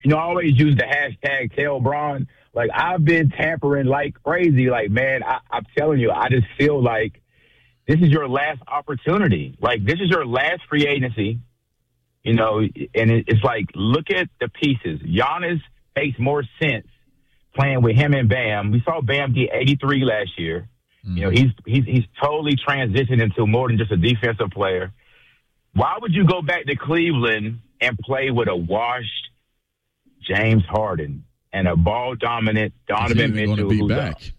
I always use the hashtag tell Bron. Like, I've been tampering like crazy. Like, man, I'm telling you, I just feel like this is your last opportunity. Like, this is your last free agency, and it's like, look at the pieces. Giannis makes more sense playing with him and Bam. We saw Bam get 83 last year. Mm-hmm. He's totally transitioned into more than just a defensive player. Why would you go back to Cleveland and play with a washed James Harden and a ball-dominant Donovan Mitchell? Going to be back.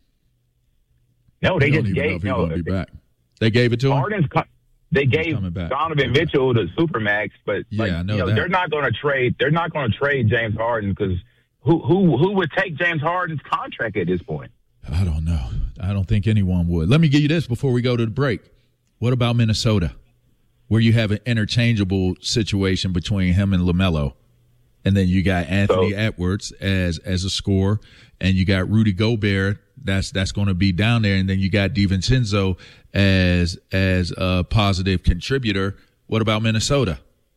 No, they just gave. No, be back. They gave it to him. They gave Donovan Mitchell the supermax, but they're not going to trade. They're not going to trade James Harden because who would take James Harden's contract at this point? I don't know. I don't think anyone would. Let me give you this before we go to the break. What about Minnesota, where you have an interchangeable situation between him and LaMelo? And then you got Anthony Edwards as a scorer, and you got Rudy Gobert that's going to be down there, and then you got DiVincenzo as a positive contributor. What about Minnesota?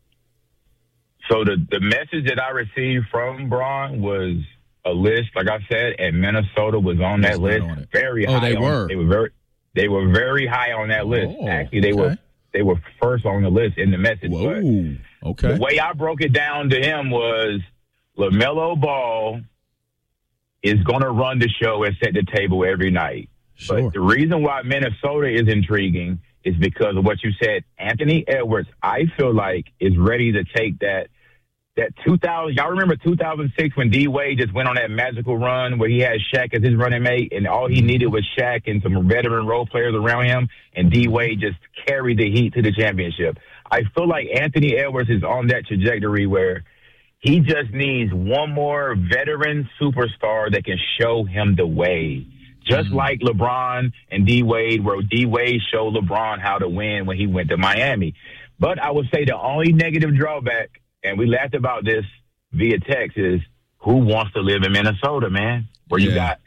So the message that I received from Bron was a list, like I said, and Minnesota was on that list. Very high. They were. They were very high on that list. Actually, they were first on the list in the message. Whoa. But okay. The way I broke it down to him was LaMelo Ball is going to run the show and set the table every night. Sure. But the reason why Minnesota is intriguing is because of what you said. Anthony Edwards, I feel like, is ready to take that 2000. Y'all remember 2006 when D Wade just went on that magical run where he had Shaq as his running mate, and all he needed was Shaq and some veteran role players around him, and D Wade just carried the Heat to the championship. I feel like Anthony Edwards is on that trajectory where he just needs one more veteran superstar that can show him the way. Just like LeBron and D Wade, where D Wade showed LeBron how to win when he went to Miami. But I would say the only negative drawback, and we laughed about this via text, is who wants to live in Minnesota, man? Where you got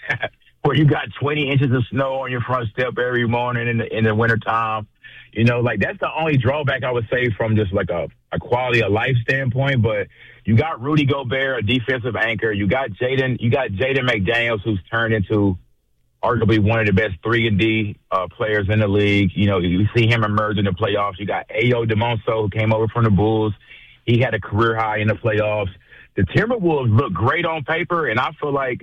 20 inches of snow on your front step every morning in the wintertime. Like, that's the only drawback I would say from just like a quality of life standpoint. But you got Rudy Gobert, a defensive anchor. You got Jaden McDaniels, who's turned into arguably one of the best 3-and-D players in the league. You see him emerge in the playoffs. You got Ayo DeMonso, who came over from the Bulls. He had a career high in the playoffs. The Timberwolves look great on paper, and I feel like,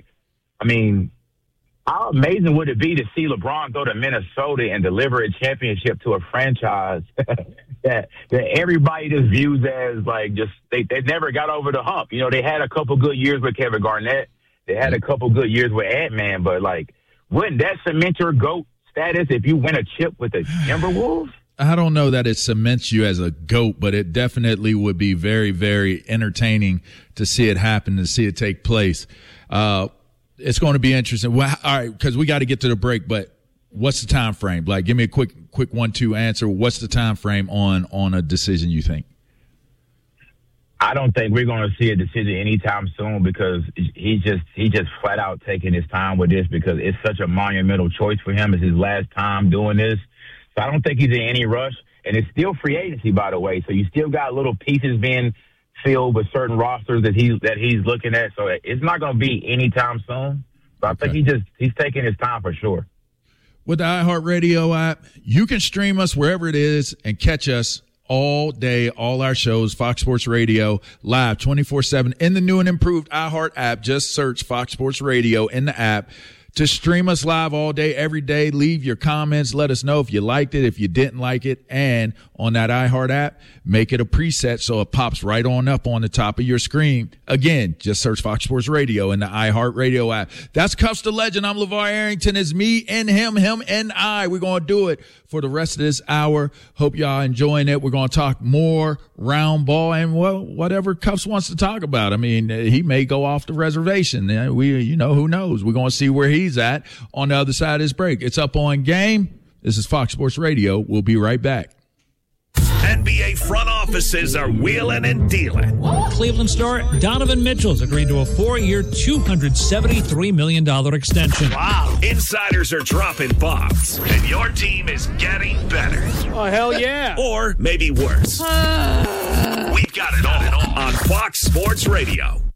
how amazing would it be to see LeBron go to Minnesota and deliver a championship to a franchise that everybody just views as like they never got over the hump. They had a couple good years with Kevin Garnett. They had a couple good years with Ant-Man, but like, wouldn't that cement your GOAT status if you win a chip with the Timberwolves? I don't know that it cements you as a GOAT, but it definitely would be very, very entertaining to see it happen, to see it take place. It's going to be interesting. Well, all right, because we got to get to the break, but what's the time frame? Like, give me a quick 1-2 answer. What's the time frame on a decision, you think? I don't think we're going to see a decision anytime soon because he just flat out taking his time with this because it's such a monumental choice for him. It's his last time doing this. So I don't think he's in any rush. And it's still free agency, by the way. So you still got little pieces being filled with certain rosters that he's looking at. So it's not going to be anytime soon. But I think he's taking his time for sure. With the iHeartRadio app, you can stream us wherever it is and catch us all day, all our shows, Fox Sports Radio, live 24/7 in the new and improved iHeart app. Just search Fox Sports Radio in the app to stream us live all day, every day. Leave your comments. Let us know if you liked it, if you didn't like it. And on that iHeart app, make it a preset so it pops right on up on the top of your screen. Again, just search Fox Sports Radio in the iHeart Radio app. That's Cuffs the Legend. I'm LeVar Arrington. It's me and him and I. We're going to do it for the rest of this hour. Hope y'all enjoying it. We're going to talk more round ball and whatever Cuffs wants to talk about. I mean, he may go off the reservation. Who knows? We're going to see where he's at on the other side of this break. It's Up On Game. This is Fox Sports Radio. We'll be right back. NBA front offices are wheeling and dealing. Cleveland star Donovan Mitchell's agreed to a 4-year, $273 million extension. Wow. Insiders are dropping bombs, and your team is getting better. Oh, hell yeah. Or maybe worse. We've got it all on Fox Sports Radio.